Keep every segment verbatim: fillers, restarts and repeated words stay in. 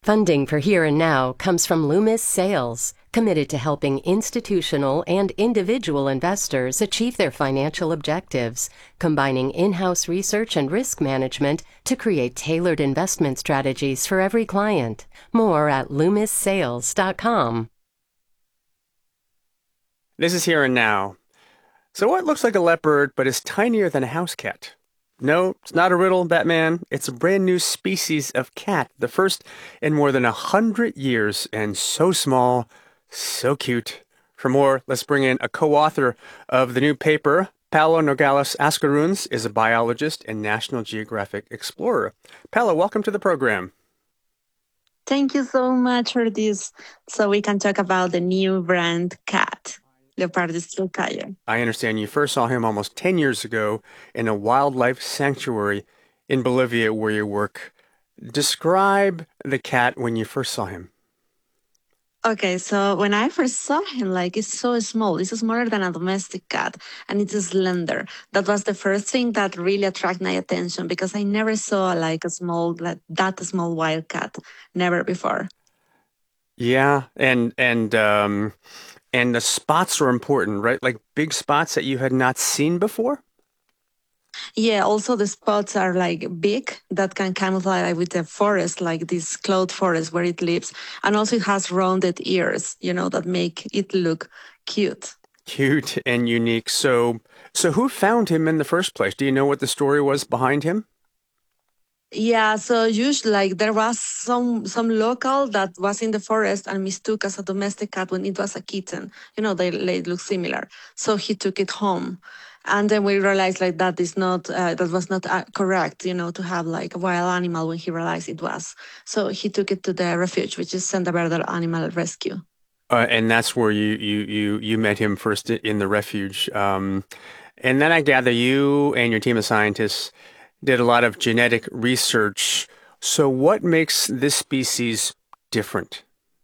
Funding for Here and Now comes from Loomis Sales, committed to helping institutional and individual investors achieve their financial objectives, combining in-house research and risk management to create tailored investment strategies for every client. More at loomis sales dot com. This is Here and Now. So what looks like a leopard but is tinier than a house cat? No, it's not a riddle, Batman. It's a brand new species of cat, the first in more than a hundred years, and so small, so cute. For more, let's bring in a co-author of the new paper. Paula Nogales Ascaruns is a biologist and National Geographic explorer. Paula, welcome to the program. Thank you so much for this, so we can talk about the new brand cat. Leopardus Silcayo. I understand you first saw him almost ten years ago in a wildlife sanctuary in Bolivia where you work. Describe the cat when you first saw him. Okay, so when I first saw him, like, it's so small. It's smaller than a domestic cat, and it's slender. That was the first thing that really attracted my attention because I never saw like a small, like that small wild cat, never before. Yeah, and and um. And the spots are important, right? Like big spots that you had not seen before? Yeah, also the spots are like big that can camouflage with the forest, like this cloud forest where it lives. And also it has rounded ears, you know, that make it look cute. Cute and unique. So, so who found him in the first place? Do you know what the story was behind him? Yeah, so usually like there was some some local that was in the forest and mistook as a domestic cat when it was a kitten. You know, they, they look similar. So he took it home. And then we realized like that is not, uh, that was not uh, correct, you know, to have like a wild animal when he realized it was. So he took it to the refuge, which is Senda Verde Animal Rescue. Uh, and that's where you, you, you, you met him first in the refuge. Um, and then I gather you and your team of scientists did a lot of genetic research. So what makes this species different?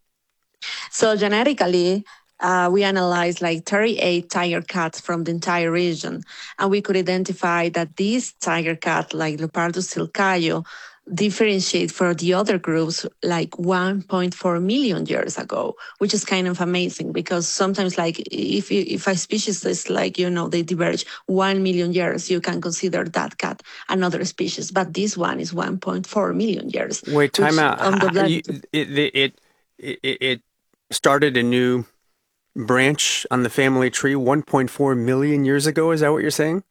So genetically, uh, we analyzed like thirty-eight tiger cats from the entire region. And we could identify that this tiger cat, like Leopardus silcayo, differentiate from the other groups like one point four million years ago, which is kind of amazing because sometimes like if if a species is like, you know, they diverge one million years, you can consider that cat another species. But this one is one point four million years. Wait, time out. You, it, it, it, it started a new branch on the family tree one point four million years ago. Is that what you're saying?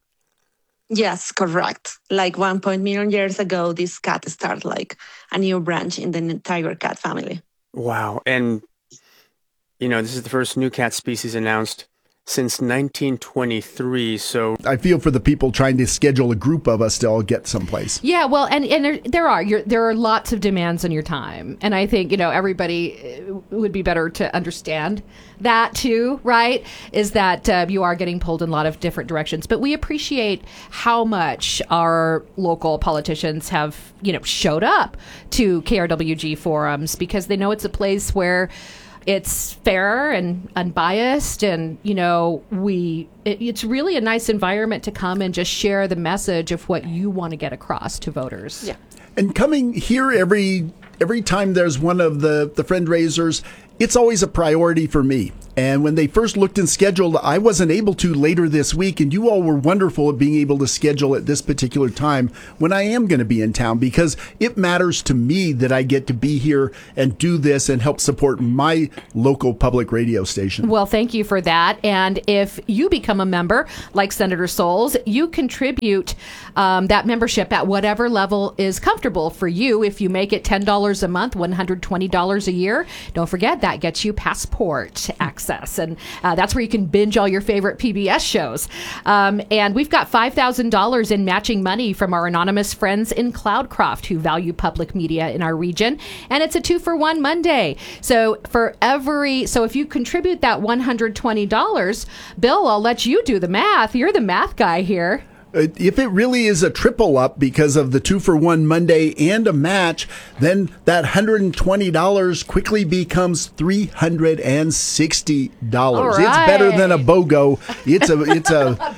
Yes, correct. Like one point million years ago, this cat started like a new branch in the tiger cat family. Wow. And, you know, this is the first new cat species announced since nineteen twenty-three. So I feel for the people trying to schedule a group of us to all get someplace. Yeah, well, and, and there, there are you're, there are lots of demands on your time. And I think, you know, everybody would be better to understand that too, right? Is that uh, you are getting pulled in a lot of different directions. But we appreciate how much our local politicians have, you know, showed up to K R W G forums because they know it's a place where it's fair and unbiased, and you know we it, it's really a nice environment to come and just share the message of what you want to get across to voters. Yeah. And coming here every every time there's one of the the fundraisers, it's always a priority for me. And when they first looked and scheduled, I wasn't able to later this week. And you all were wonderful at being able to schedule at this particular time when I am going to be in town, because it matters to me that I get to be here and do this and help support my local public radio station. Well, thank you for that. And if you become a member, like Senator Soules, you contribute um, that membership at whatever level is comfortable for you. If you make it ten dollars a month, one hundred twenty dollars a year, don't forget that gets you passport access. And uh, that's where you can binge all your favorite P B S shows. Um, and we've got five thousand dollars in matching money from our anonymous friends in Cloudcroft who value public media in our region. And it's a two for one Monday. So for every, so if you contribute that one hundred twenty dollars, Bill, I'll let you do the math. You're the math guy here. If it really is a triple up because of the two for one Monday and a match, then that one hundred twenty dollars quickly becomes three hundred sixty dollars. Right. It's better than a BOGO. It's a it's a better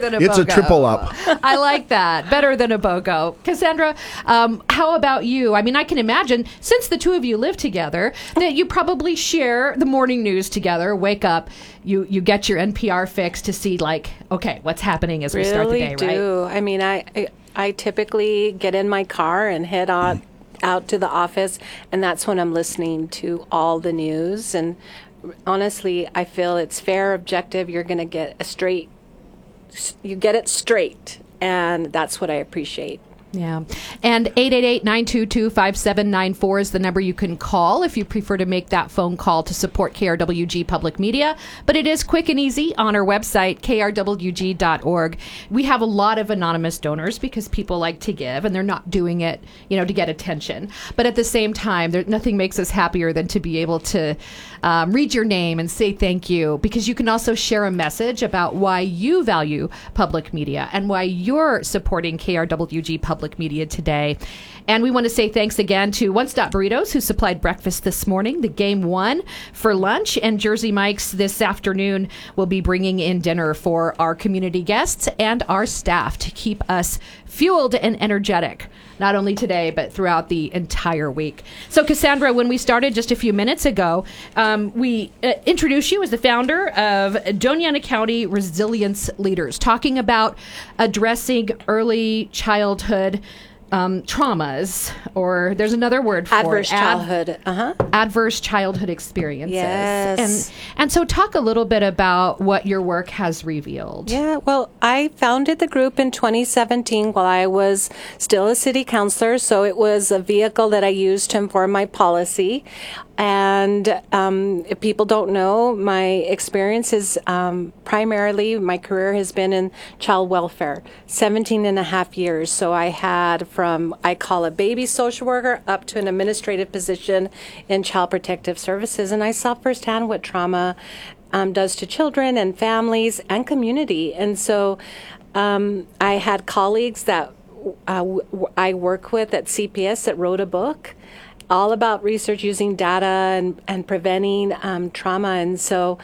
than a It's BOGO. a triple up. I like that. Better than a BOGO. Cassandra, um, how about you? I mean, I can imagine, since the two of you live together, that you probably share the morning news together, wake up, you, you get your N P R fix to see, like, okay, what's happening as we start the day, do. right? do. I mean, I, I I typically get in my car and head on out to the office, and that's when I'm listening to all the news. And honestly, I feel it's fair, objective. You're going to get a straight, you get it straight, and that's what I appreciate. Yeah. And eight eight eight, nine two two, five seven nine four is the number you can call if you prefer to make that phone call to support K R W G Public Media. But it is quick and easy on our website, K R W G dot org. We have a lot of anonymous donors because people like to give, and they're not doing it, you know, to get attention. But at the same time, there, nothing makes us happier than to be able to um, read your name and say thank you, because you can also share a message about why you value public media and why you're supporting K R W G Public Media today. And we want to say thanks again to One Stop Burritos, who supplied breakfast this morning, the Game One for lunch, and Jersey Mike's this afternoon will be bringing in dinner for our community guests and our staff to keep us fueled and energetic, not only today, but throughout the entire week. So, Cassandra, when we started just a few minutes ago, um, we uh, introduced you as the founder of Doña Ana County Resilience Leaders, talking about addressing early childhood Um, traumas, or there's another word for Adverse it. Ad- childhood. Uh-huh. adverse childhood experiences. Yes. And and so talk a little bit about what your work has revealed. Yeah, well, I founded the group in twenty seventeen while I was still a city councilor, so it was a vehicle that I used to inform my policy. And um, if people don't know, my experience is um, primarily, my career has been in child welfare, seventeen and a half years. So I had from, I call a baby social worker, up to an administrative position in child protective services. And I saw firsthand what trauma um, does to children and families and community. And so um, I had colleagues that uh, w- I work with at C P S that wrote a book all about research using data and, and preventing um, trauma. And so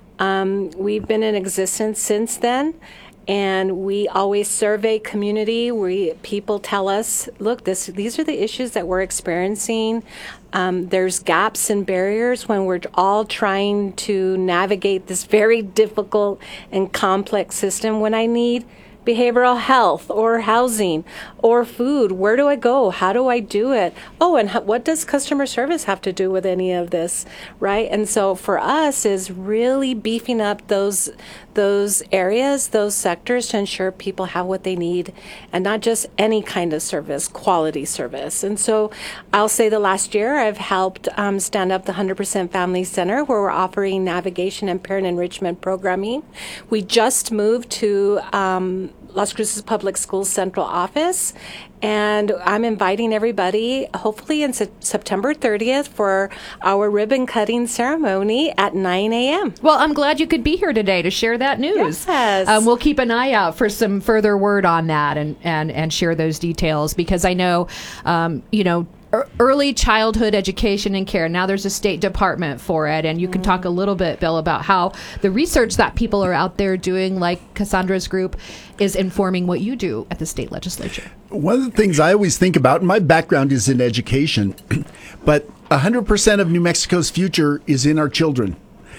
um, we've been in existence since then. And we always survey community. We people tell us, look, this these are the issues that we're experiencing. Um, there's gaps and barriers when we're all trying to navigate this very difficult and complex system. When I need behavioral health or housing or food, where do I go? How do I do it? Oh, and how, what does customer service have to do with any of this, right? And so for us is really beefing up those those areas, those sectors, to ensure people have what they need, and not just any kind of service, quality service. And so I'll say the last year I've helped um, stand up the one hundred percent Family Center, where we're offering navigation and parent enrichment programming. We just moved to um, Las Cruces Public Schools Central Office, and I'm inviting everybody, hopefully in se- September thirtieth, for our ribbon cutting ceremony at nine a.m. Well, I'm glad you could be here today to share that news. Yes. Um, we'll keep an eye out for some further word on that and, and, and share those details, because I know, um, you know, early childhood education and care. Now there's a state department for it, and you can talk a little bit, Bill, about how the research that people are out there doing, like Cassandra's group, is informing what you do at the state legislature. One of the things I always think about, and my background is in education, but one hundred percent of New Mexico's future is in our children.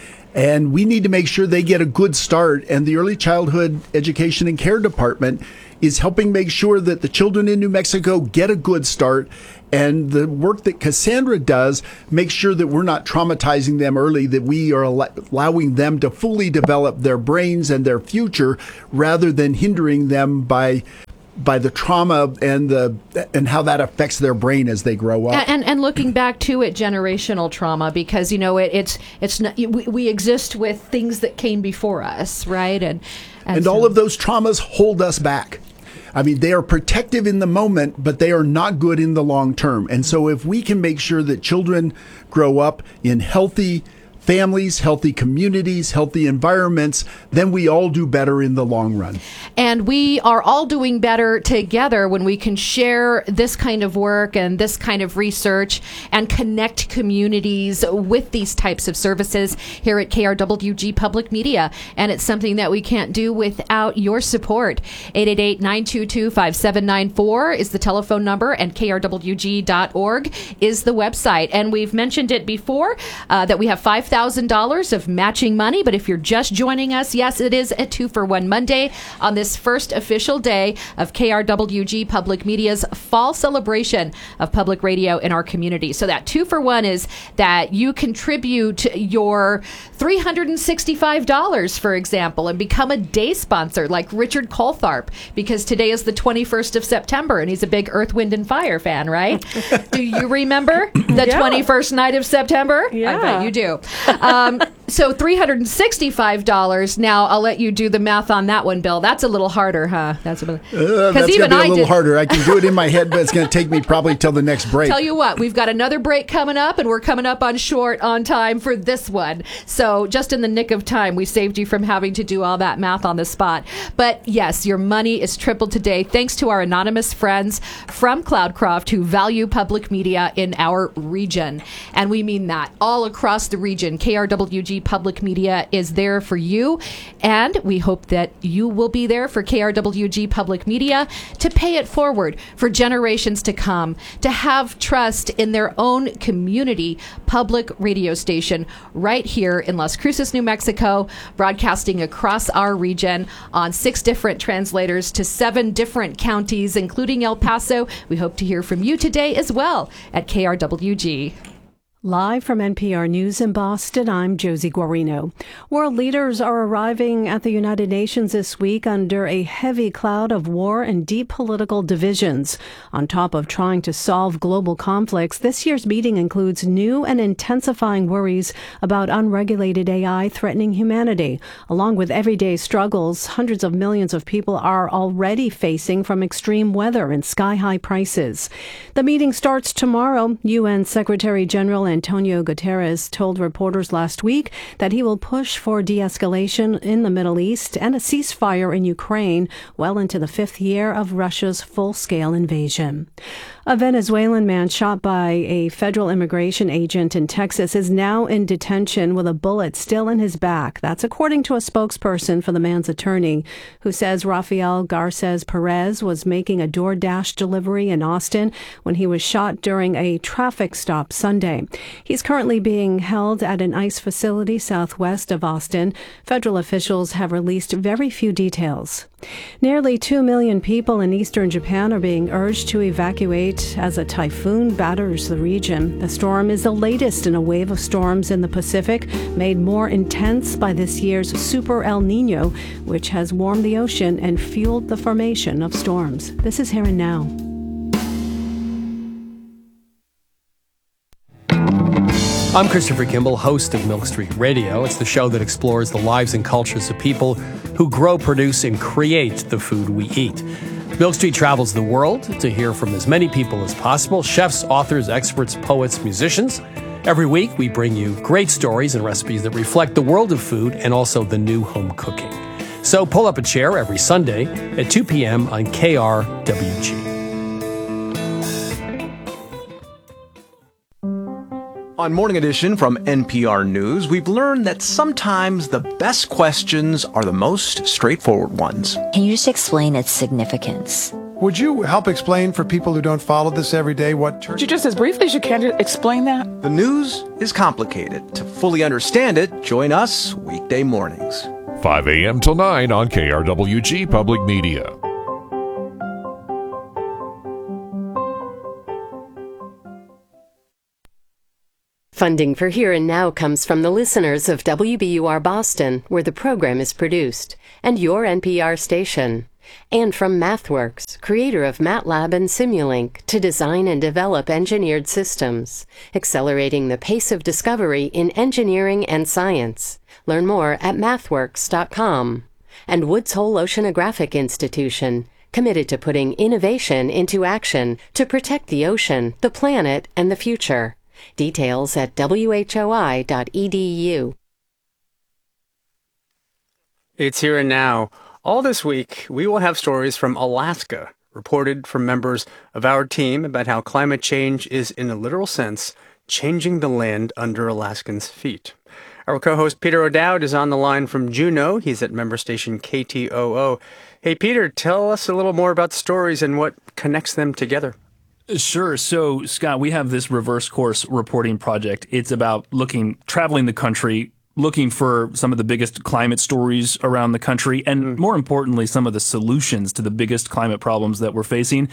And we need to make sure they get a good start. And the Early Childhood Education and Care Department is helping make sure that the children in New Mexico get a good start. And the work that Cassandra does makes sure that we're not traumatizing them early, that we are al- allowing them to fully develop their brains and their future, rather than hindering them by by the trauma and the and how that affects their brain as they grow up. And and looking back to it, generational trauma, because you know it, it's it's not, we, we exist with things that came before us, right? And and, and so, all of those traumas hold us back. I mean, they are protective in the moment, but they are not good in the long term. And so if we can make sure that children grow up in healthy, families, healthy communities, healthy environments, then we all do better in the long run. And we are all doing better together when we can share this kind of work and this kind of research and connect communities with these types of services here at K R W G Public Media. And it's something that we can't do without your support. eight eight eight, nine two two, five seven nine four is the telephone number, and K R W G dot org is the website. And we've mentioned it before uh, that we have five thousand dollars of matching money. But if you're just joining us, yes, it is a two for one Monday on this first official day of K R W G Public Media's fall celebration of public radio in our community. So that two for one is that you contribute your three hundred sixty-five dollars, for example, and become a day sponsor like Richard Coltharp, because today is the twenty-first of September and he's a big Earth, Wind, and Fire fan, right? Do you remember the Yeah. twenty-first night of September? Yeah. I bet you do. Um, so three hundred sixty-five dollars. Now, I'll let you do the math on that one, Bill. That's a little harder, huh? That's a Uh, that's going to be a little did, harder. I can do it in my head, but it's going to take me probably till the next break. Tell you what, we've got another break coming up, and we're coming up on short on time for this one. So just in the nick of time, we saved you from having to do all that math on the spot. But yes, your money is tripled today thanks to our anonymous friends from Cloudcroft who value public media in our region. And we mean that all across the region. K R W G Public Media is there for you, and we hope that you will be there for K R W G Public Media to pay it forward for generations to come, to have trust in their own community public radio station right here in Las Cruces, New Mexico, broadcasting across our region on six different translators to seven different counties, including El Paso. We hope to hear from you today as well at K R W G. Live from N P R News in Boston, I'm Josie Guarino. World leaders are arriving at the United Nations this week under a heavy cloud of war and deep political divisions. On top of trying to solve global conflicts, this year's meeting includes new and intensifying worries about unregulated A I threatening humanity. Along with everyday struggles, hundreds of millions of people are already facing from extreme weather and sky-high prices. The meeting starts tomorrow. U N Secretary General Antonio Guterres told reporters last week that he will push for de-escalation in the Middle East and a ceasefire in Ukraine well into the fifth year of Russia's full-scale invasion. A Venezuelan man shot by a federal immigration agent in Texas is now in detention with a bullet still in his back. That's according to a spokesperson for the man's attorney, who says Rafael Garces Perez was making a DoorDash delivery in Austin when he was shot during a traffic stop Sunday. He's currently being held at an ICE facility southwest of Austin. Federal officials have released very few details. Nearly two million people in eastern Japan are being urged to evacuate as a typhoon batters the region. The storm is the latest in a wave of storms in the Pacific, made more intense by this year's Super El Nino, which has warmed the ocean and fueled the formation of storms. This is Here and Now. I'm Christopher Kimball, host of Milk Street Radio. It's the show that explores the lives and cultures of people who grow, produce, and create the food we eat. Milk Street travels the world to hear from as many people as possible, chefs, authors, experts, poets, musicians. Every week, we bring you great stories and recipes that reflect the world of food and also the new home cooking. So pull up a chair every Sunday at two p.m. on K R W G. On Morning Edition from N P R News, we've learned that sometimes the best questions are the most straightforward ones. Can you just explain its significance? Would you help explain for people who don't follow this every day what church... You just as briefly as you can explain that? The news is complicated. To fully understand it, join us weekday mornings. five a.m. till nine on K R W G Public Media. Funding for Here and Now comes from the listeners of W B U R Boston, where the program is produced, and your N P R station. And from MathWorks, creator of MATLAB and Simulink, to design and develop engineered systems, accelerating the pace of discovery in engineering and science. Learn more at mathworks dot com. And Woods Hole Oceanographic Institution, committed to putting innovation into action to protect the ocean, the planet, and the future. Details at w h o i dot e d u. It's here and now. All this week, we will have stories from Alaska, reported from members of our team about how climate change is, in a literal sense, changing the land under Alaskans' feet. Our co-host Peter O'Dowd is on the line from Juneau. He's at member station K T O O. Hey, Peter, tell us a little more about the stories and what connects them together. Sure. So, Scott, we have this reverse course reporting project. It's about looking, traveling the country, looking for some of the biggest climate stories around the country, and more importantly, some of the solutions to the biggest climate problems that we're facing.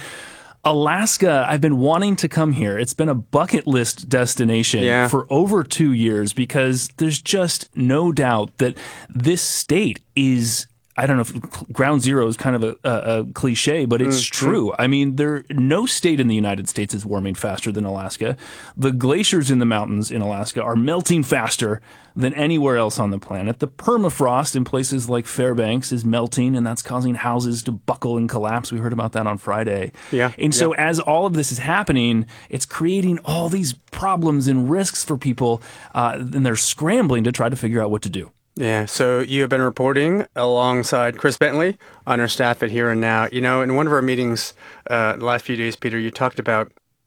Alaska, I've been wanting to come here. It's been a bucket list destination yeah. for over two years because there's just no doubt that this state is, I don't know if ground zero is kind of a, a, a cliche, but it's mm-hmm. true. I mean, there no state in the United States is warming faster than Alaska. The glaciers in the mountains in Alaska are melting faster than anywhere else on the planet. The permafrost in places like Fairbanks is melting, and that's causing houses to buckle and collapse. We heard about that on Friday. Yeah. And so yeah. as all of this is happening, it's creating all these problems and risks for people, uh, and they're scrambling to try to figure out what to do. Yeah, so you have been reporting alongside Chris Bentley on our staff at Here and Now. You know, in one of our meetings uh, the last few days, Peter, you talked about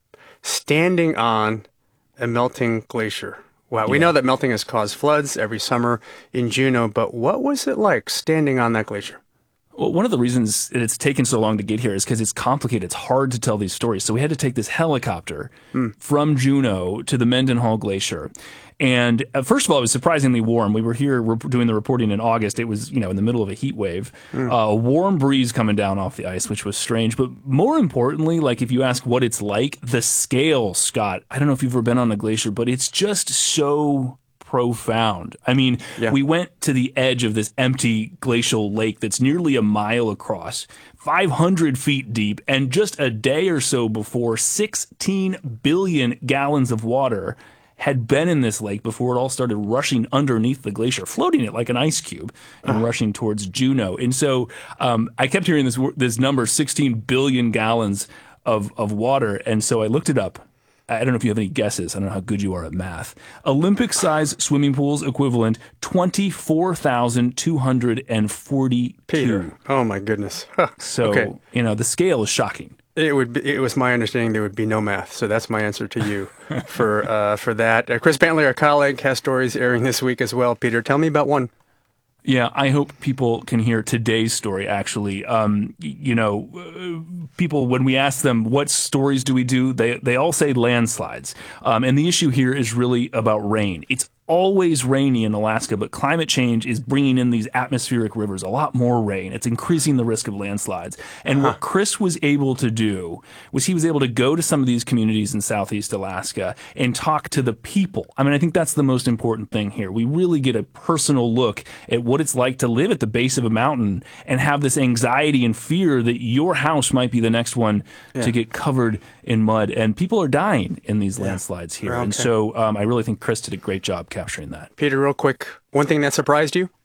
standing on a melting glacier. Wow, we yeah. know that melting has caused floods every summer in Juneau, but what was it like standing on that glacier? Well, one of the reasons it's taken so long to get here is because it's complicated. It's hard to tell these stories. So we had to take this helicopter mm. from Juneau to the Mendenhall Glacier. And uh, first of all, it was surprisingly warm. We were here rep- doing the reporting in August. It was, you know, in the middle of a heat wave, mm. uh, a warm breeze coming down off the ice, which was strange. But more importantly, like if you ask what it's like, the scale, Scott, I don't know if you've ever been on a glacier, but it's just so profound. I mean, yeah. we went to the edge of this empty glacial lake that's nearly a mile across, five hundred feet deep, and just a day or so before, sixteen billion gallons of water had been in this lake before it all started rushing underneath the glacier, floating it like an ice cube and uh-huh. rushing towards Juneau. And so um, I kept hearing this this number, sixteen billion gallons of, of water. And so I looked it up. I don't know if you have any guesses. I don't know how good you are at math. Olympic-sized swimming pools equivalent twenty-four thousand two hundred forty-two. Peter, oh my goodness. Huh. So, okay. you know, the scale is shocking. It would. Be, it was my understanding there would be no math, so that's my answer to you for uh, for that. Uh, Chris Bentley, our colleague, has stories airing this week as well. Peter, tell me about one. Yeah, I hope people can hear today's story, actually. Um, you know, uh, people, when we ask them what stories do we do, they, they all say landslides. Um, and the issue here is really about rain. It's always rainy in Alaska, but climate change is bringing in these atmospheric rivers, a lot more rain. It's increasing the risk of landslides. And uh-huh. what Chris was able to do was he was able to go to some of these communities in Southeast Alaska and talk to the people. I mean, I think that's the most important thing here. We really get a personal look at what it's like to live at the base of a mountain and have this anxiety and fear that your house might be the next one yeah. to get covered in mud. And people are dying in these yeah. landslides here. Okay. And so um, I really think Chris did a great job capturing that. Peter, real quick, one thing that surprised you?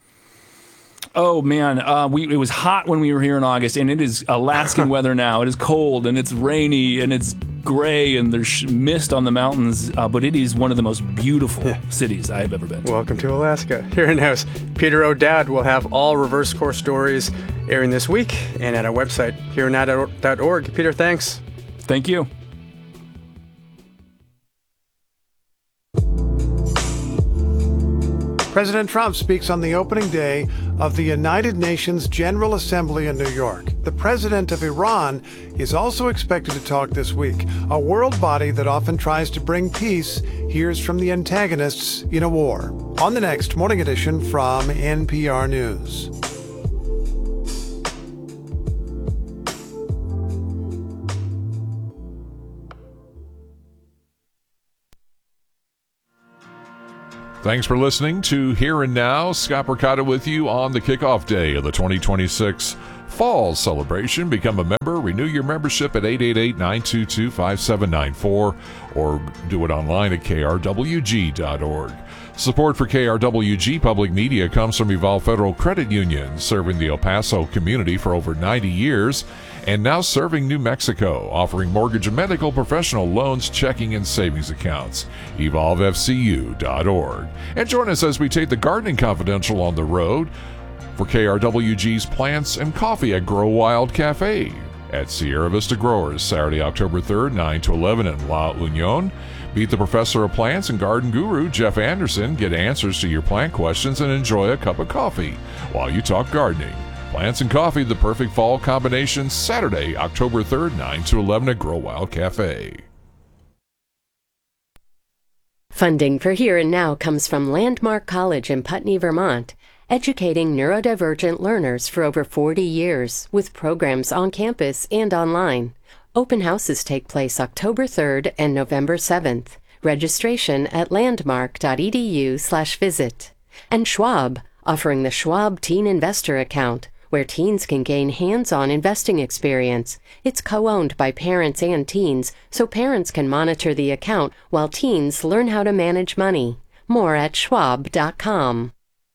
Oh, man, uh, we it was hot when we were here in August, and it is Alaskan weather now. It is cold, and it's rainy, and it's gray, and there's mist on the mountains, uh, but it is one of the most beautiful yeah. cities I've ever been to. Welcome to Alaska. Here in house, Peter O'Dowd will have all reverse course stories airing this week and at our website, here and now dot org. Peter, thanks. Thank you. President Trump speaks on the opening day of the United Nations General Assembly in New York. The president of Iran is also expected to talk this week. A world body that often tries to bring peace hears from the antagonists in a war. On the next Morning Edition from N P R News. Thanks for listening to Here and Now. Scott Percotta with you on the kickoff day of the twenty twenty-six Fall celebration. Become a member. Renew your membership at eight eight eight, nine two two, five seven nine four or do it online at K R W G dot org. Support for K R W G Public Media comes from Evolve Federal Credit Union, serving the El Paso community for over ninety years, and now serving New Mexico, offering mortgage and medical professional loans, checking, and savings accounts. Evolve F C U dot org. And join us as we take the Gardening Confidential on the road for K R W G's Plants and Coffee at Grow Wild Cafe at Sierra Vista Growers, Saturday, October third, nine to eleven in La Union. Meet the professor of plants and garden guru, Jeff Anderson, get answers to your plant questions, and enjoy a cup of coffee while you talk gardening. Plants and Coffee, the perfect fall combination, Saturday, October third, nine to eleven at Grow Wild Cafe. Funding for Here and Now comes from Landmark College in Putney, Vermont, educating neurodivergent learners for over forty years with programs on campus and online. Open houses take place October third and November seventh. Registration at landmark.edu slash visit. And Schwab, offering the Schwab Teen Investor Account, where teens can gain hands-on investing experience. It's co-owned by parents and teens, so parents can monitor the account while teens learn how to manage money. More at schwab dot com.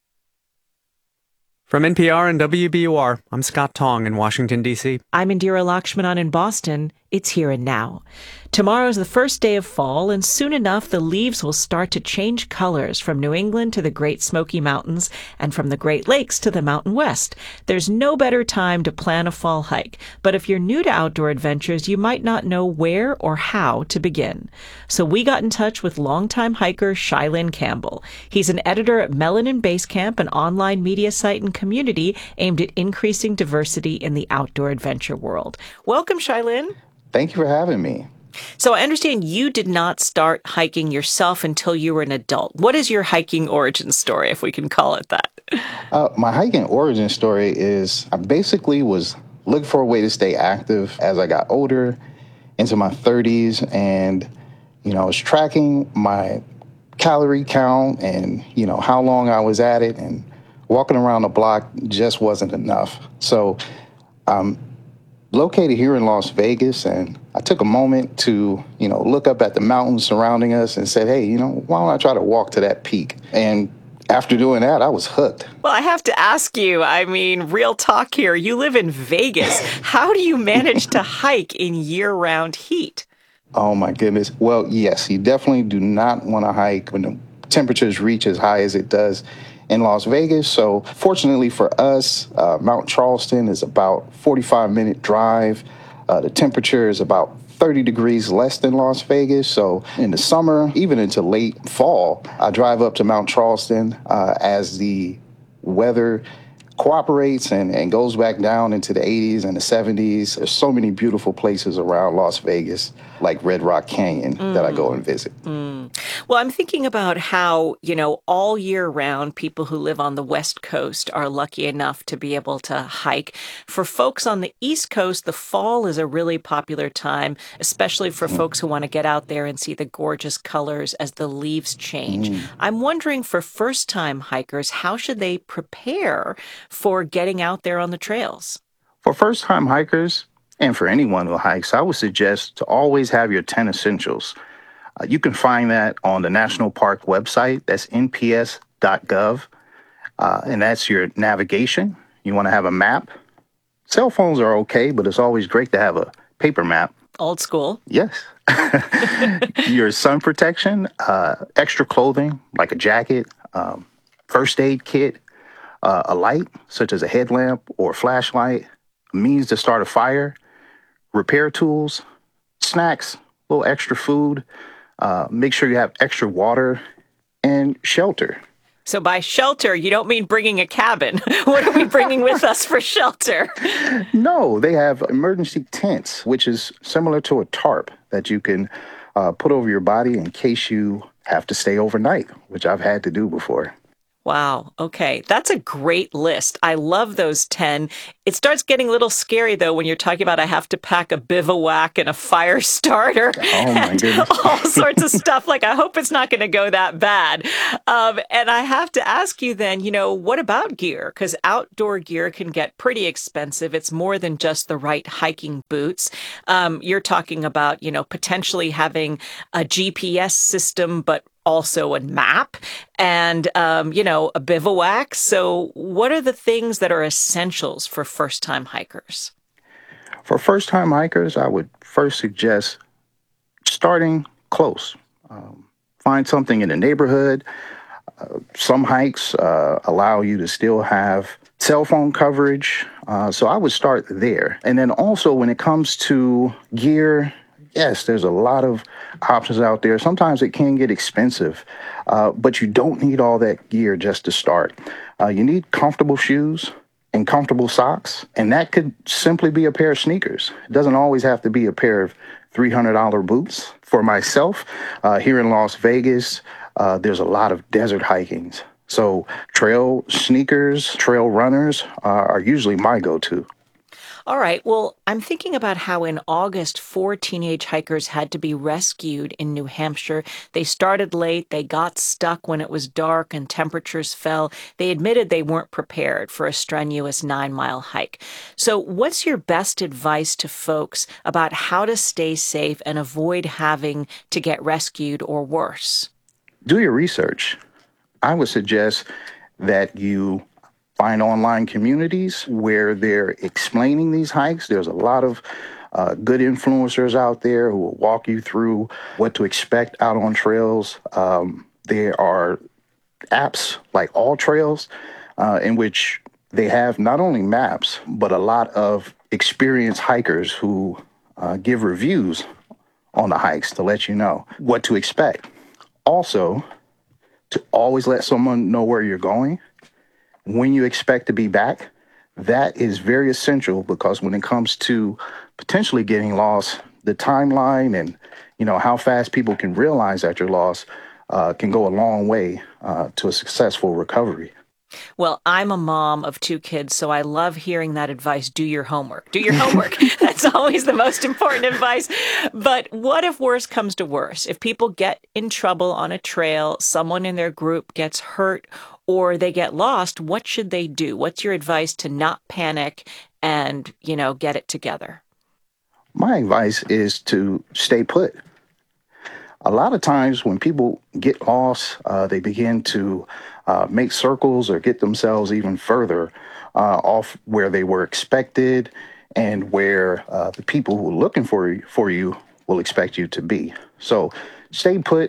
From N P R and W B U R, I'm Scott Tong in Washington, D C. I'm Indira Lakshmanan in Boston. It's Here and Now. Tomorrow's the first day of fall, and soon enough the leaves will start to change colors from New England to the Great Smoky Mountains and from the Great Lakes to the Mountain West. There's no better time to plan a fall hike, but if you're new to outdoor adventures, you might not know where or how to begin. So we got in touch with longtime hiker Shylin Campbell. He's an editor at Melanin Base Camp, an online media site and community aimed at increasing diversity in the outdoor adventure world. Welcome, Shylin. Thank you for having me. So I understand you did not start hiking yourself until you were an adult. What is your hiking origin story, if we can call it that? Uh, my hiking origin story is I basically was looking for a way to stay active as I got older, into my thirties, and, you know, I was tracking my calorie count and, you know, how long I was at it, and walking around the block just wasn't enough. So I'm located here in Las Vegas, and I took a moment to, you know, look up at the mountains surrounding us and said, hey, you know, why don't I try to walk to that peak? And after doing that, I was hooked. Well, I have to ask you, I mean, real talk here. You live in Vegas. How do you manage to hike in year-round heat? Oh, my goodness. Well, yes, you definitely do not want to hike when the temperatures reach as high as it does in Las Vegas. So fortunately for us, uh, Mount Charleston is about forty-five minute drive. Uh, the temperature is about thirty degrees less than Las Vegas. So in the summer, even into late fall, I drive up to Mount Charleston uh, as the weather cooperates and, and goes back down into the eighties and the seventies. There's so many beautiful places around Las Vegas, like Red Rock Canyon, mm. that I go and visit. Mm. Well, I'm thinking about how, you know, all year round, people who live on the West Coast are lucky enough to be able to hike. For folks on the East Coast, the fall is a really popular time, especially for mm. folks who want to get out there and see the gorgeous colors as the leaves change. Mm. I'm wondering, for first-time hikers, how should they prepare for getting out there on the trails? For first-time hikers, and for anyone who hikes, I would suggest to always have your ten essentials. Uh, you can find that on the National Park website. That's N P S dot gov. Uh, and that's your navigation. You want to have a map. Cell phones are okay, but it's always great to have a paper map. Old school. Yes. Your sun protection, uh, extra clothing like a jacket, um, first aid kit, uh, a light such as a headlamp or flashlight, a means to start a fire, repair tools, snacks, a little extra food. Uh, make sure you have extra water and shelter. So by shelter, you don't mean bringing a cabin. What are we bringing with us for shelter? No, they have emergency tents, which is similar to a tarp that you can uh, put over your body in case you have to stay overnight, which I've had to do before. Wow. Okay. That's a great list. I love those ten. It starts getting a little scary, though, when you're talking about I have to pack a bivouac and a fire starter Oh, my and goodness. all sorts of stuff. Like, I hope it's not going to go that bad. Um, and I have to ask you then, you know, what about gear? Because outdoor gear can get pretty expensive. It's more than just the right hiking boots. Um, you're talking about, you know, potentially having a G P S system, but also a map and, um, you know, a bivouac. So what are the things that are essentials for first-time hikers? For first-time hikers, I would first suggest starting close. Um, find something in the neighborhood. Uh, some hikes uh, allow you to still have cell phone coverage. Uh, so I would start there. And then also when it comes to gear, yes, there's a lot of options out there. Sometimes it can get expensive, uh, but you don't need all that gear just to start. Uh, you need comfortable shoes and comfortable socks, and that could simply be a pair of sneakers. It doesn't always have to be a pair of three hundred dollars boots. For myself, uh, here in Las Vegas, uh, there's a lot of desert hikings. So trail sneakers, trail runners uh, are usually my go-to. All right. Well, I'm thinking about how in August, four teenage hikers had to be rescued in New Hampshire. They started late. They got stuck when it was dark and temperatures fell. They admitted they weren't prepared for a strenuous nine-mile hike. So what's your best advice to folks about how to stay safe and avoid having to get rescued or worse? Do your research. I would suggest that you find online communities where they're explaining these hikes. There's a lot of uh, good influencers out there who will walk you through what to expect out on trails. Um, there are apps like All Trails uh, in which they have not only maps, but a lot of experienced hikers who uh, give reviews on the hikes to let you know what to expect. Also, to always let someone know where you're going, when you expect to be back. That is very essential because when it comes to potentially getting lost, the timeline and, you know, how fast people can realize that you're lost uh, can go a long way uh, to a successful recovery. Well, I'm a mom of two kids, so I love hearing that advice. Do your homework. Do your homework. That's always the most important advice. But what if worse comes to worse? If people get in trouble on a trail, someone in their group gets hurt, or they get lost, what should they do? What's your advice to not panic and, you know, get it together? My advice is to stay put. A lot of times when people get lost, uh, they begin to uh, make circles or get themselves even further uh, off where they were expected and where uh, the people who are looking for you, for you will expect you to be. So stay put.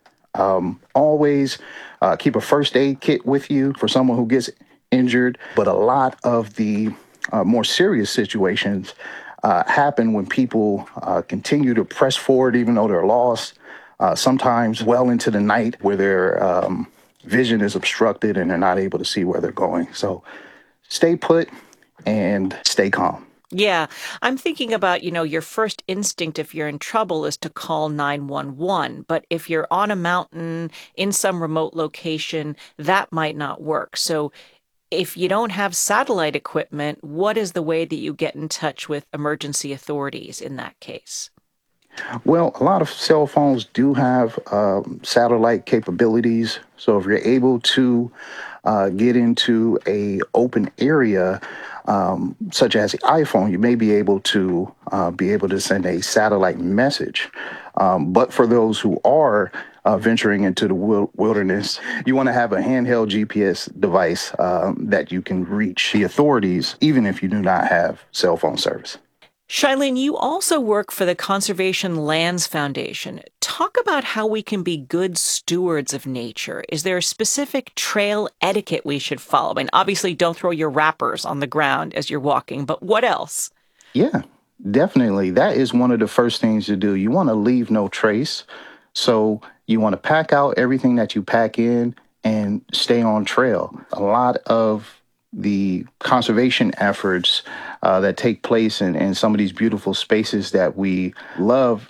Um, always uh, keep a first aid kit with you for someone who gets injured. But a lot of the uh, more serious situations uh, happen when people uh, continue to press forward even though they're lost. Uh, sometimes well into the night where their um, vision is obstructed and they're not able to see where they're going. So stay put and stay calm. Yeah, I'm thinking about, you know, your first instinct if you're in trouble is to call nine one one. But if you're on a mountain in some remote location, that might not work. So if you don't have satellite equipment, what is the way that you get in touch with emergency authorities in that case? Well, a lot of cell phones do have um, satellite capabilities. So if you're able to uh, get into a open area, um, such as the iPhone, you may be able to uh, be able to send a satellite message. Um, but for those who are uh, venturing into the wil- wilderness, you want to have a handheld G P S device um, that you can reach the authorities, even if you do not have cell phone service. Shailene, you also work for the Conservation Lands Foundation. Talk about how we can be good stewards of nature. Is there a specific trail etiquette we should follow? And obviously, don't throw your wrappers on the ground as you're walking, but what else? Yeah, definitely. That is one of the first things to do. You want to leave no trace. So you want to pack out everything that you pack in and stay on trail. A lot of the conservation efforts uh, that take place in, in some of these beautiful spaces that we love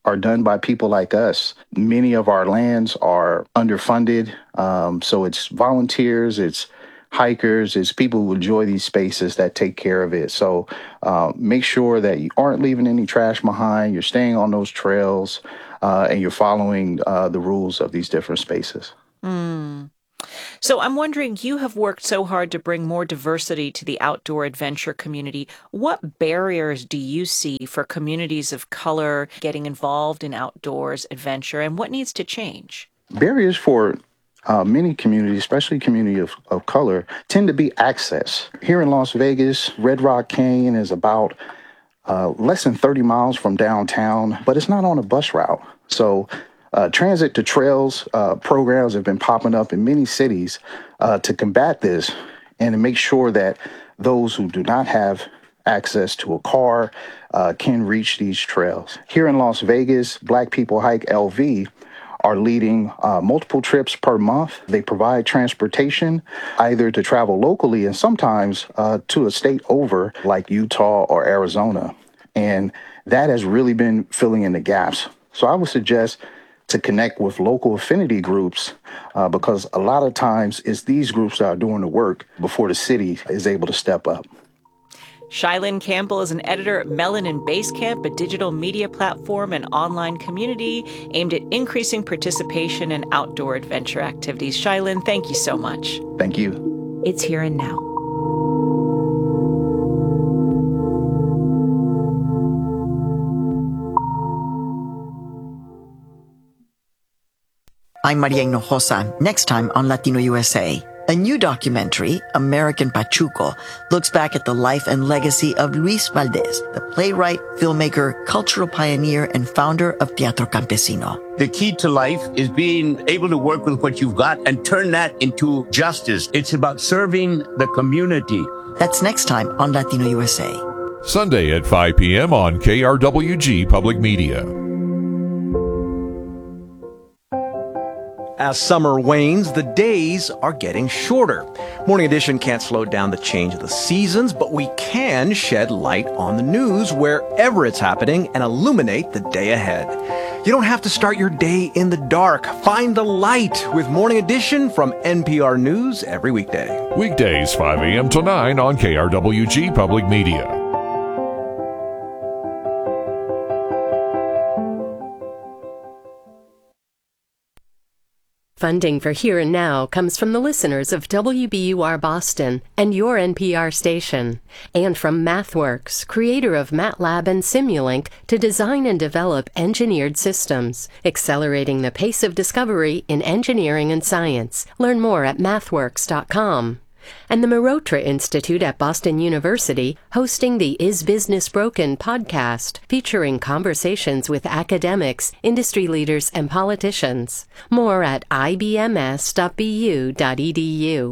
are done by people like us. Many of our lands are underfunded, um, so it's volunteers, it's hikers, it's people who enjoy these spaces that take care of it. So uh, make sure that you aren't leaving any trash behind, you're staying on those trails, uh, and you're following uh, the rules of these different spaces. Mm. So I'm wondering, you have worked so hard to bring more diversity to the outdoor adventure community. What barriers do you see for communities of color getting involved in outdoors adventure, and what needs to change? Barriers for uh, many communities, especially community of, of color, tend to be access. Here in Las Vegas, Red Rock Canyon is about uh, less than thirty miles from downtown, but it's not on a bus route. So Uh, transit to trails uh, programs have been popping up in many cities uh, to combat this and to make sure that those who do not have access to a car uh, can reach these trails. Here in Las Vegas, Black People Hike L V are leading uh, multiple trips per month. They provide transportation either to travel locally and sometimes uh, to a state over like Utah or Arizona. And that has really been filling in the gaps. So I would suggest to connect with local affinity groups uh, because a lot of times it's these groups that are doing the work before the city is able to step up. Shylin Campbell is an editor at Melanin Basecamp, a digital media platform and online community aimed at increasing participation in outdoor adventure activities. Shylin, thank you so much. Thank you. It's Here and Now. I'm Maria Hinojosa. Next time on Latino U S A, a new documentary, American Pachuco, looks back at the life and legacy of Luis Valdez, the playwright, filmmaker, cultural pioneer, and founder of Teatro Campesino. The key to life is being able to work with what you've got and turn that into justice. It's about serving the community. That's next time on Latino U S A. Sunday at five p.m. on K R W G Public Media. As summer wanes, the days are getting shorter. Morning Edition can't slow down the change of the seasons, but we can shed light on the news wherever it's happening and illuminate the day ahead. You don't have to start your day in the dark. Find the light with Morning Edition from N P R News every weekday. Weekdays, five a.m. to nine on K R W G Public Media. Funding for Here and Now comes from the listeners of W B U R Boston and your N P R station, and from MathWorks, creator of MATLAB and Simulink, to design and develop engineered systems, accelerating the pace of discovery in engineering and science. Learn more at mathworks dot com. And the Marotra Institute at Boston University, hosting the Is Business Broken podcast, featuring conversations with academics, industry leaders, and politicians. More at I B M S dot B U dot E D U.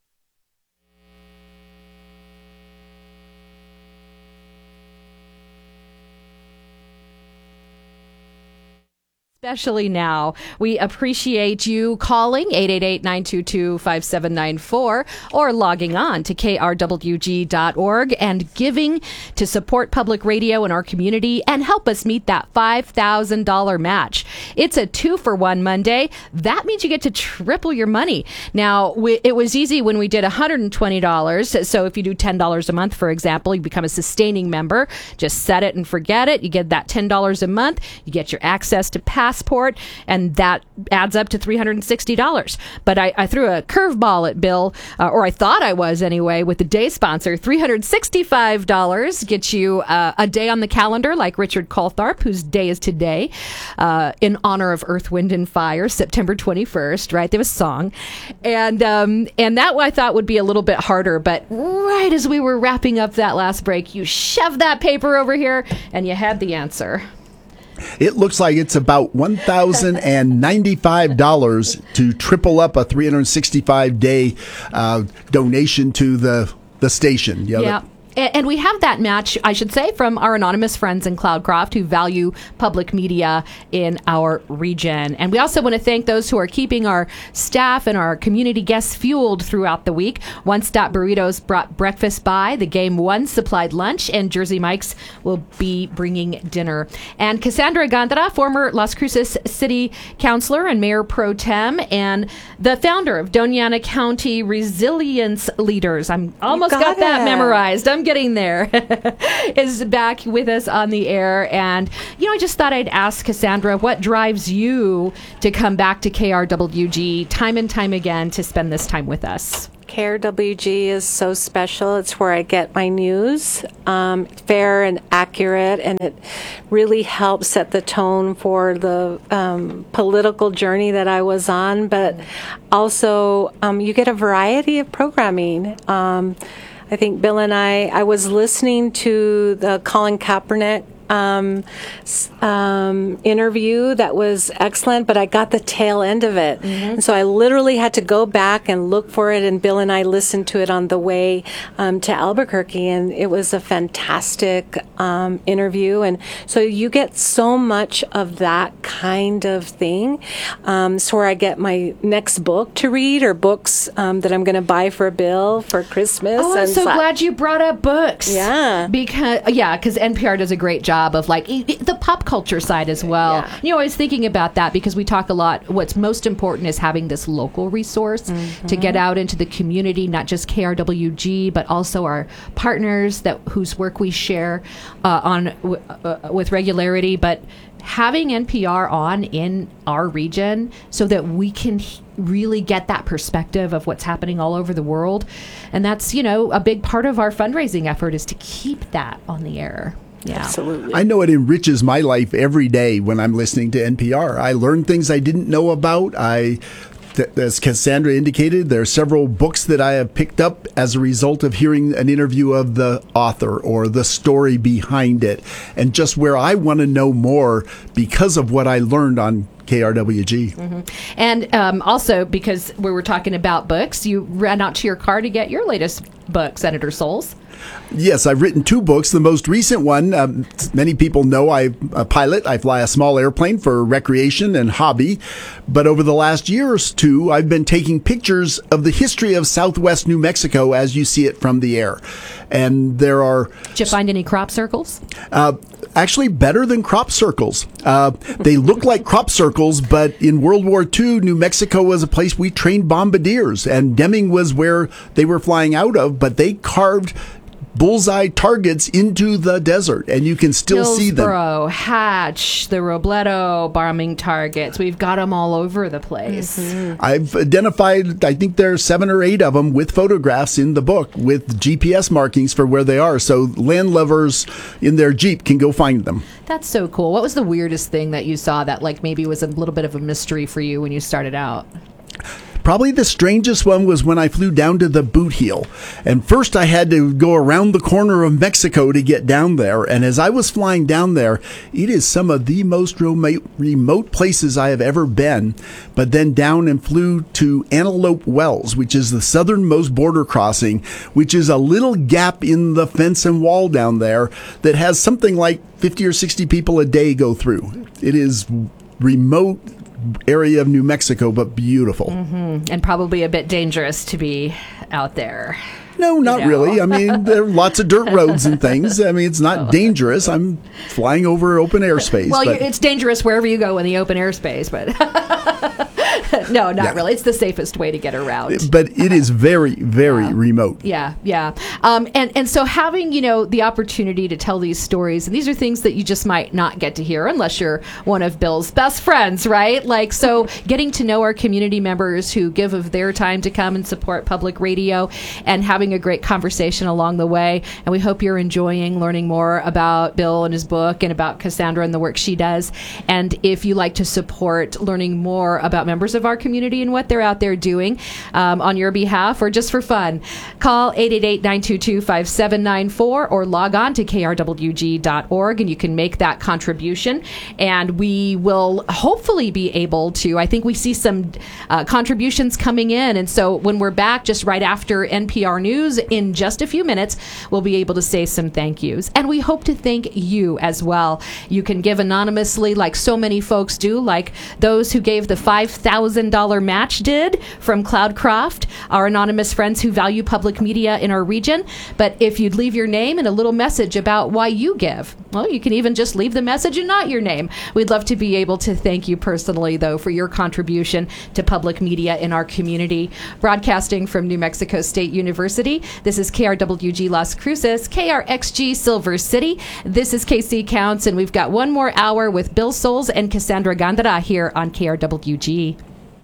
Especially now. We appreciate you calling eight eight eight, nine two two, five seven nine four or logging on to K R W G dot org and giving to support public radio in our community and help us meet that five thousand dollars match. It's a two for one Monday. That means you get to triple your money. Now, we, it was easy when we did one hundred twenty dollars. So if you do ten dollars a month, for example, you become a sustaining member. Just set it and forget it. You get that ten dollars a month. You get your access to Passport, and that adds up to three hundred sixty dollars. But I, I threw a curveball at Bill, uh, or I thought I was anyway, with the day sponsor. three hundred sixty-five dollars gets you uh, a day on the calendar, like Richard Coltharp, whose day is today, uh, in honor of Earth, Wind, and Fire, September twenty-first, right? There was a song. And, um, and that I thought would be a little bit harder, but right as we were wrapping up that last break, you shoved that paper over here, and you had the answer. It looks like it's about one thousand ninety-five dollars to triple up a three hundred sixty-five day uh, donation to the the station. You know, yeah. And, and we have that match, I should say, from our anonymous friends in Cloudcroft who value public media in our region. And we also want to thank those who are keeping our staff and our community guests fueled throughout the week. One Stop Burritos brought breakfast by, the Game One supplied lunch, and Jersey Mike's will be bringing dinner. And Cassandra Gandara, former Las Cruces City Councilor and Mayor Pro Tem, and the founder of Doña Ana County Resilience Leaders, I'm almost got, got that memorized, I'm getting there, is back with us on the air. And, you know, I just thought I'd ask Cassandra, what drives you to come back to K R W G time and time again to spend this time with us? K R W G is so special. It's where I get my news, um, fair and accurate, and it really helps set the tone for the um, political journey that I was on. But also, um, you get a variety of programming. Um, I think Bill and I, I was listening to the Colin Kaepernick Um, um, interview that was excellent, but I got the tail end of it. Mm-hmm. And so I literally had to go back and look for it, and Bill and I listened to it on the way um, to Albuquerque, and it was a fantastic um, interview. And so you get so much of that kind of thing. Um, it's where I get my next book to read, or books um, that I'm going to buy for Bill for Christmas. Oh, I'm and so so glad you brought up books. Yeah. Because, yeah, because N P R does a great job of like e- e- the pop culture side as well. Yeah. You know, I was thinking about that because we talk a lot. What's most important is having this local resource mm-hmm. to get out into the community, not just K R W G, but also our partners that whose work we share uh, on w- uh, with regularity. But having N P R on in our region so that we can h- really get that perspective of what's happening all over the world. And that's, you know, a big part of our fundraising effort is to keep that on the air. Yeah. Absolutely. I know it enriches my life every day when I'm listening to N P R. I learn things I didn't know about. I, th- as Cassandra indicated, there are several books that I have picked up as a result of hearing an interview of the author or the story behind it, and just where I want to know more because of what I learned on K R W G. Mm-hmm. And um, also, because we were talking about books, you ran out to your car to get your latest book, Senator Souls. Yes, I've written two books. The most recent one, um, many people know I'm a pilot. I fly a small airplane for recreation and hobby. But over the last year or two, I've been taking pictures of the history of southwest New Mexico as you see it from the air. And there are... Did you find any crop circles? Uh, actually, better than crop circles. Uh, they look like crop circles, but in World War Two, New Mexico was a place we trained bombardiers. And Deming was where they were flying out of, but they carved bullseye targets into the desert, and you can still see them. Hillsborough, Hatch, the Robledo bombing targets. We've got them all over the place. Mm-hmm. I've identified, I think there are seven or eight of them with photographs in the book with G P S markings for where they are, so land lovers in their Jeep can go find them. That's so cool. What was the weirdest thing that you saw that like maybe was a little bit of a mystery for you when you started out? Probably the strangest one was when I flew down to the Boot Heel. And first I had to go around the corner of Mexico to get down there. And as I was flying down there, it is some of the most remote places I have ever been. But then down and flew to Antelope Wells, which is the southernmost border crossing, which is a little gap in the fence and wall down there that has something like fifty or sixty people a day go through. It is remote area of New Mexico, but beautiful. Mm-hmm. And probably a bit dangerous to be out there. No, not you know? really. I mean, there are lots of dirt roads and things. I mean, it's not oh. dangerous. I'm flying over open airspace. Well, but it's dangerous wherever you go in the open airspace, but no, not yeah. really. It's the safest way to get around. But it is very, very yeah. remote. Yeah, yeah. Um, and, and so having, you know, the opportunity to tell these stories, and these are things that you just might not get to hear unless you're one of Bill's best friends, right? Like, so getting to know our community members who give of their time to come and support public radio and having a great conversation along the way. And we hope you're enjoying learning more about Bill and his book and about Cassandra and the work she does. And if you like to support learning more about members of our our community and what they're out there doing um, on your behalf or just for fun. Call eight eight eight, nine two two, five seven nine four or log on to K R W G dot org and you can make that contribution. And we will hopefully be able to, I think we see some uh, contributions coming in. And so when we're back just right after N P R News in just a few minutes, we'll be able to say some thank yous. And we hope to thank you as well. You can give anonymously like so many folks do, like those who gave the five thousand dollars match did from Cloudcroft, our anonymous friends who value public media in our region. But if you'd leave your name and a little message about why you give, well, you can even just leave the message and not your name. We'd love to be able to thank you personally, though, for your contribution to public media in our community. Broadcasting from New Mexico State University, this is K R W G Las Cruces, K R X G Silver City. This is K C Counts, and we've got one more hour with Bill Souls and Cassandra Gandara here on K R W G.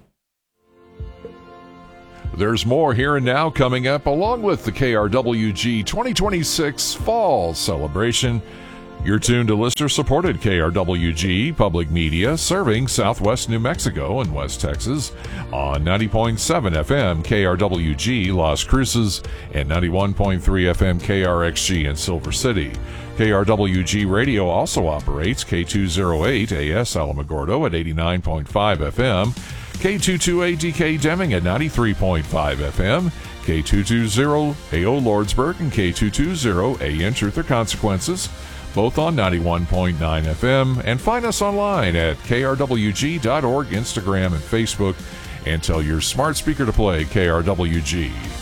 There's more Here and Now coming up, along with the K R W G twenty twenty-six Fall Celebration. You're tuned to listener-supported K R W G Public Media, serving Southwest New Mexico and West Texas on ninety point seven F M K R W G Las Cruces and ninety-one point three F M K R X G in Silver City. K R W G Radio also operates K two oh eight A S Alamogordo at eighty-nine point five F M, K two twenty-eight D K Deming at ninety-three point five F M, K two twenty A O Lordsburg, and K two twenty A N Truth or Consequences, both on ninety-one point nine F M, and find us online at K R W G dot org, Instagram, and Facebook, and tell your smart speaker to play K R W G.